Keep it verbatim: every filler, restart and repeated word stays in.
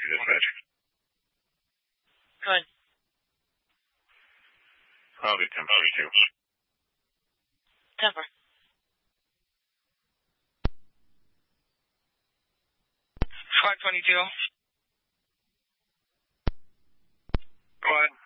dispatch. Good. I'll be ten forty-two. Denver. five twenty-two. Go ahead.